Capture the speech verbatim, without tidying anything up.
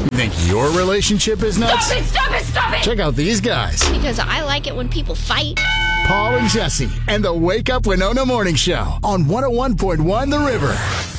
You think your relationship is nuts? Stop it, stop it, stop it! Check out these guys. Because I like it when people fight. Paul and Jesse and the Wake Up Winona Morning Show on one oh one point one The River.